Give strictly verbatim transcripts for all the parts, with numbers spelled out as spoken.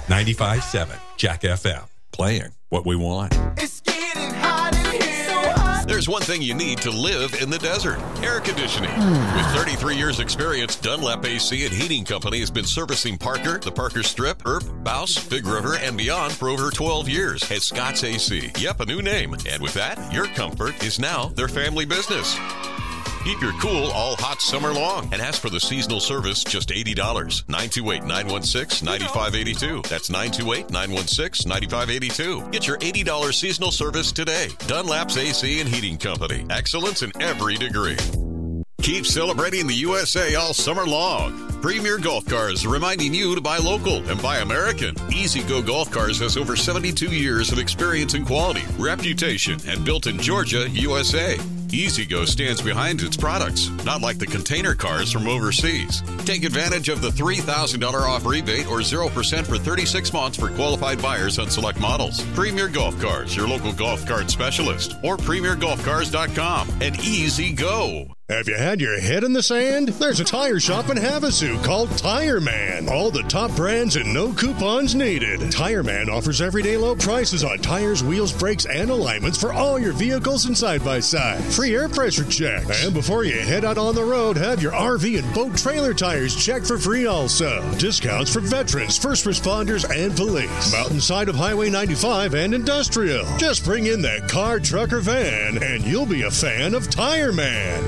ninety-five point seven Jack F M. Playing what we want. It's getting hot in here. So hot. There's one thing you need to live in the desert: air conditioning. With thirty-three years experience, Dunlap A C and Heating Company has been servicing Parker, the Parker Strip, Earp, Bouse, Big River, and beyond for over twelve years at Scott's A C. Yep, a new name. And with that, your comfort is now their family business. Keep your cool all hot summer long and ask for the seasonal service, just eighty dollars. nine two eight, nine one six, nine five eight two. That's nine two eight, nine one six, nine five eight two. Get your eighty dollars seasonal service today. Dunlap's A C and Heating Company. Excellence in every degree. Keep celebrating the U S A all summer long. Premier Golf Cars reminding you to buy local and buy American. Easy Go Golf Cars has over seventy-two years of experience and quality, reputation, and built in Georgia, U S A. Easy Go stands behind its products, not like the container cars from overseas. Take advantage of the three thousand dollars off rebate or zero percent for thirty-six months for qualified buyers on select models. Premier Golf Cars, your local golf cart specialist, or premier golf cars dot com. And Easy Go. Have you had your head in the sand? There's a tire shop in Havasu called Tire Man. All the top brands and no coupons needed. Tire Man offers everyday low prices on tires, wheels, brakes, and alignments for all your vehicles and side-by-sides. Free air pressure checks. And before you head out on the road, have your R V and boat trailer tires checked for free also. Discounts for veterans, first responders, and police. Mountainside of Highway ninety-five and Industrial. Just bring in that car, truck, or van, and you'll be a fan of Tire Man.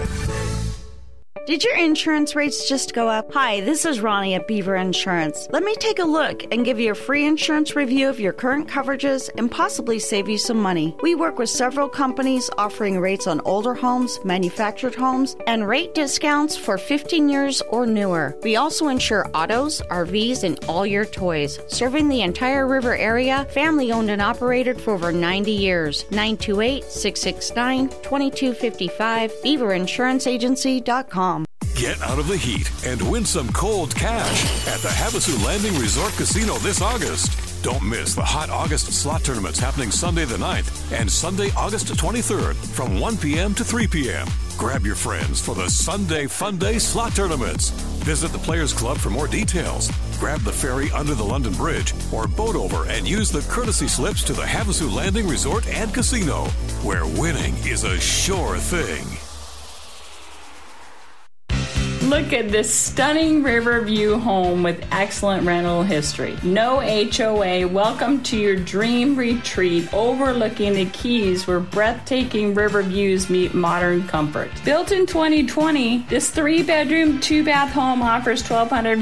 Did your insurance rates just go up? Hi, this is Ronnie at Beaver Insurance. Let me take a look and give you a free insurance review of your current coverages and possibly save you some money. We work with several companies offering rates on older homes, manufactured homes, and rate discounts for fifteen years or newer. We also insure autos, R Vs, and all your toys. Serving the entire river area, family owned and operated for over ninety years. nine two eight, six six nine, two two five five, beaver insurance agency dot com. Get out of the heat and win some cold cash at the Havasu Landing Resort Casino this August. Don't miss the Hot August slot tournaments happening Sunday the ninth and Sunday, August twenty-third from one p.m. to three p.m. Grab your friends for the Sunday Fun Day slot tournaments. Visit the Players Club for more details. Grab the ferry under the London Bridge or boat over and use the courtesy slips to the Havasu Landing Resort and Casino, where winning is a sure thing. Look at this stunning Riverview home with excellent rental history. No H O A. Welcome to your dream retreat overlooking the Keys, where breathtaking river views meet modern comfort. Built in twenty twenty, this three-bedroom, two-bath home offers twelve hundred